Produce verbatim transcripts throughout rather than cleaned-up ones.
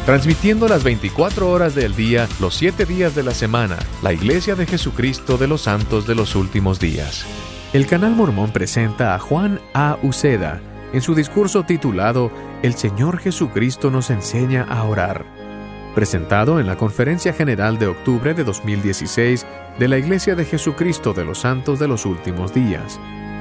transmitiendo las veinticuatro horas del día, los siete días de la semana, la Iglesia de Jesucristo de los Santos de los Últimos Días. El Canal Mormón presenta a Juan A. Uceda en su discurso titulado El Señor Jesucristo nos enseña a orar, presentado en la Conferencia General de octubre de dos mil dieciséis de la Iglesia de Jesucristo de los Santos de los Últimos Días.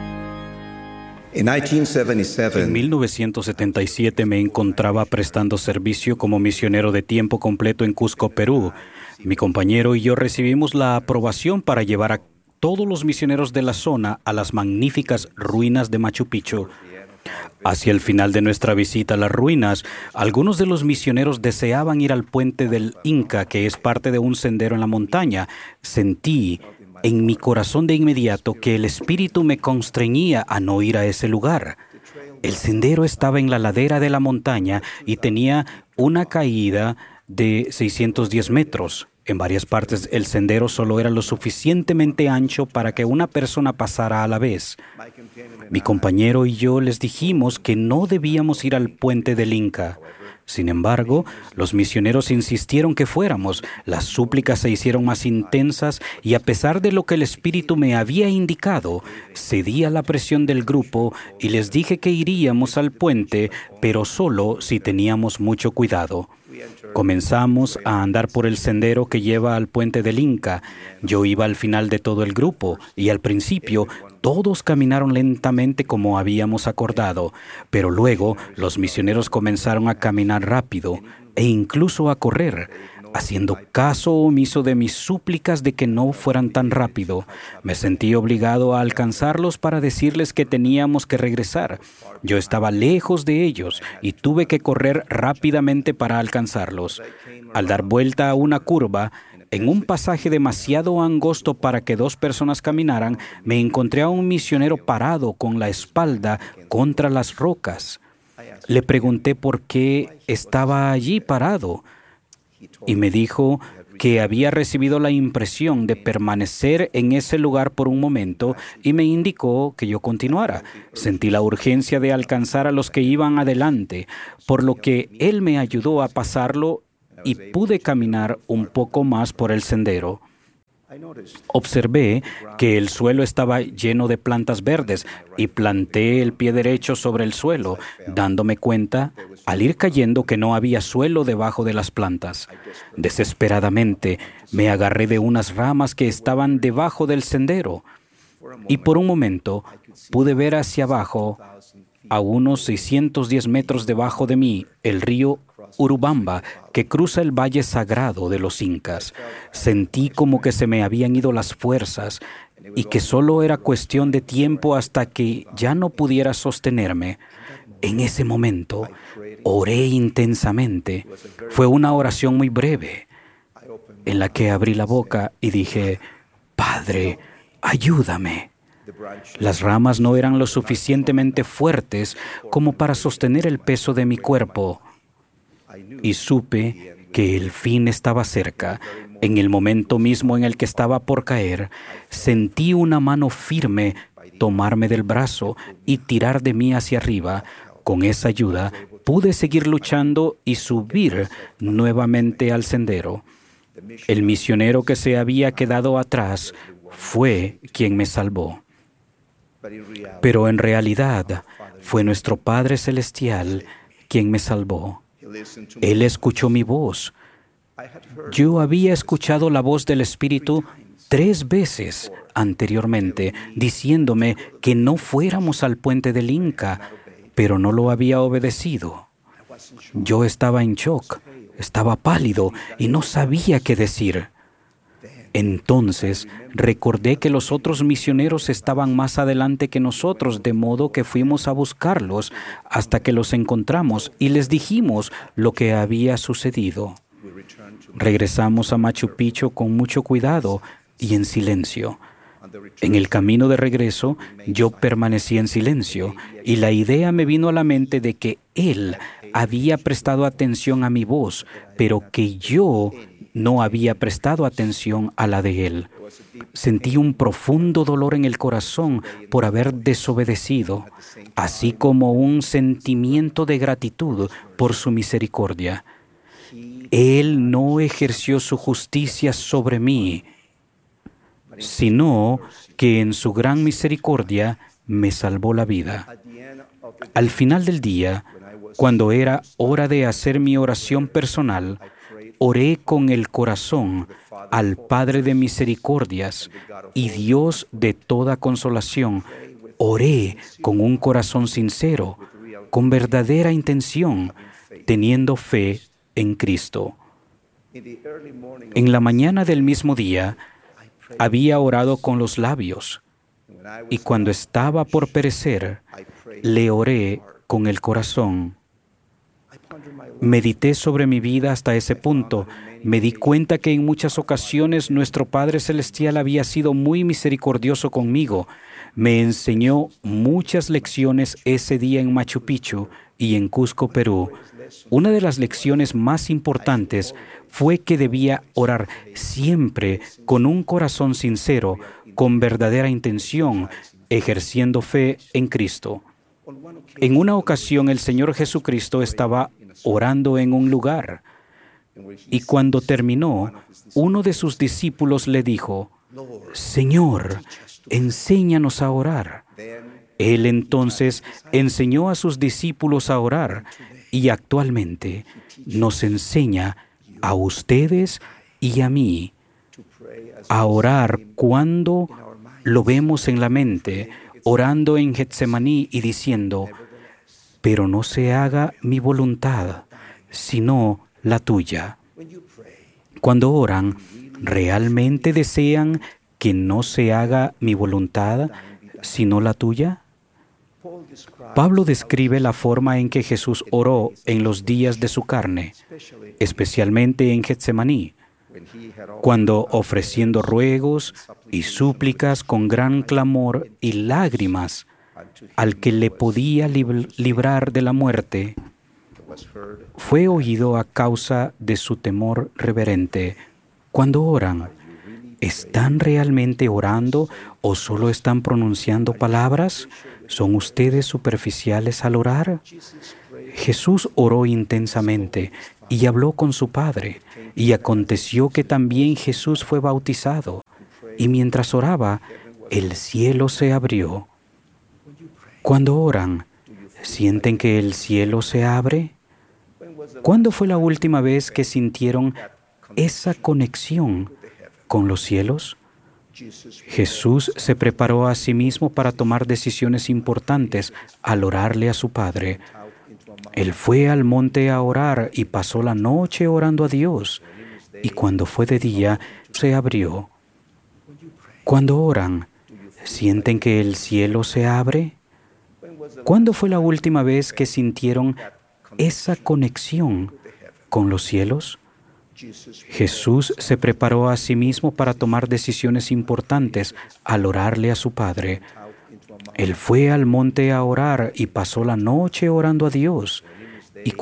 En mil novecientos setenta y siete me encontraba prestando servicio como misionero de tiempo completo en Cusco, Perú. Mi compañero y yo recibimos la aprobación para llevar a todos los misioneros de la zona a las magníficas ruinas de Machu Picchu. Hacia el final de nuestra visita a las ruinas, algunos de los misioneros deseaban ir al puente del Inca, que es parte de un sendero en la montaña. Sentí en mi corazón de inmediato que el Espíritu me constreñía a no ir a ese lugar. El sendero estaba en la ladera de la montaña y tenía una caída de seiscientos diez metros. En varias partes el sendero solo era lo suficientemente ancho para que una persona pasara a la vez. Mi compañero y yo les dijimos que no debíamos ir al puente del Inca. Sin embargo, los misioneros insistieron que fuéramos. Las súplicas se hicieron más intensas y a pesar de lo que el Espíritu me había indicado, cedí a la presión del grupo y les dije que iríamos al puente, pero solo si teníamos mucho cuidado. Comenzamos a andar por el sendero que lleva al puente del Inca. Yo iba al final de todo el grupo y al principio todos caminaron lentamente como habíamos acordado, pero luego los misioneros comenzaron a caminar rápido e incluso a correr, haciendo caso omiso de mis súplicas de que no fueran tan rápido. Me sentí obligado a alcanzarlos para decirles que teníamos que regresar. Yo estaba lejos de ellos y tuve que correr rápidamente para alcanzarlos. Al dar vuelta a una curva, en un pasaje demasiado angosto para que dos personas caminaran, me encontré a un misionero parado con la espalda contra las rocas. Le pregunté por qué estaba allí parado y me dijo que había recibido la impresión de permanecer en ese lugar por un momento y me indicó que yo continuara. Sentí la urgencia de alcanzar a los que iban adelante, por lo que él me ayudó a pasarlo y pude caminar un poco más por el sendero. Observé que el suelo estaba lleno de plantas verdes y planté el pie derecho sobre el suelo, dándome cuenta, al ir cayendo, que no había suelo debajo de las plantas. Desesperadamente, me agarré de unas ramas que estaban debajo del sendero y por un momento pude ver hacia abajo, a unos seiscientos diez metros debajo de mí, el río Urubamba, que cruza el valle sagrado de los Incas. Sentí como que se me habían ido las fuerzas y que solo era cuestión de tiempo hasta que ya no pudiera sostenerme. En ese momento, oré intensamente. Fue una oración muy breve, en la que abrí la boca y dije: Padre, ayúdame. Las ramas no eran lo suficientemente fuertes como para sostener el peso de mi cuerpo. Y supe que el fin estaba cerca. En el momento mismo en el que estaba por caer, sentí una mano firme tomarme del brazo y tirar de mí hacia arriba. Con esa ayuda pude seguir luchando y subir nuevamente al sendero. El misionero que se había quedado atrás fue quien me salvó. Pero en realidad fue nuestro Padre Celestial quien me salvó. Él escuchó mi voz. Yo había escuchado la voz del Espíritu tres veces anteriormente, diciéndome que no fuéramos al puente del Inca, pero no lo había obedecido. Yo estaba en shock, estaba pálido y no sabía qué decir. Entonces recordé que los otros misioneros estaban más adelante que nosotros, de modo que fuimos a buscarlos hasta que los encontramos y les dijimos lo que había sucedido. Regresamos a Machu Picchu con mucho cuidado y en silencio. En el camino de regreso, yo permanecí en silencio y la idea me vino a la mente de que él había prestado atención a mi voz, pero que yo no había prestado atención a la de él. Sentí un profundo dolor en el corazón por haber desobedecido, así como un sentimiento de gratitud por su misericordia. Él no ejerció su justicia sobre mí, sino que en su gran misericordia me salvó la vida. Al final del día, cuando era hora de hacer mi oración personal, oré con el corazón al Padre de misericordias y Dios de toda consolación. Oré con un corazón sincero, con verdadera intención, teniendo fe en Cristo. En la mañana del mismo día, había orado con los labios, y cuando estaba por perecer, le oré con el corazón. Medité sobre mi vida hasta ese punto. Me di cuenta que en muchas ocasiones nuestro Padre Celestial había sido muy misericordioso conmigo. Me enseñó muchas lecciones ese día en Machu Picchu y en Cusco, Perú. Una de las lecciones más importantes fue que debía orar siempre con un corazón sincero, con verdadera intención, ejerciendo fe en Cristo. En una ocasión el Señor Jesucristo estaba orando en un lugar, y cuando terminó, uno de sus discípulos le dijo: Señor, enséñanos a orar. Él entonces enseñó a sus discípulos a orar, y actualmente nos enseña a ustedes y a mí a orar cuando lo vemos en la mente, orando en Getsemaní y diciendo: pero no se haga mi voluntad, sino la tuya. Cuando oran, ¿realmente desean que no se haga mi voluntad, sino la tuya? Pablo describe la forma en que Jesús oró en los días de su carne, especialmente en Getsemaní, cuando ofreciendo ruegos y súplicas con gran clamor y lágrimas al que le podía lib- librar de la muerte, fue oído a causa de su temor reverente. Cuando oran, ¿están realmente orando o solo están pronunciando palabras? ¿Son ustedes superficiales al orar? Jesús oró intensamente y habló con su Padre, y aconteció que también Jesús fue bautizado, y mientras oraba, el cielo se abrió. Cuando oran, ¿sienten que el cielo se abre? ¿Cuándo fue la última vez que sintieron esa conexión con los cielos? Jesús se preparó a sí mismo para tomar decisiones importantes al orarle a su Padre. Él fue al monte a orar y pasó la noche orando a Dios. Y cuando fue de día, se abrió. Cuando oran, ¿sienten que el cielo se abre? ¿Cuándo fue la última vez que sintieron esa conexión con los cielos? Jesús se preparó a sí mismo para tomar decisiones importantes al orarle a su Padre. Él fue al monte a orar y pasó la noche orando a Dios. Y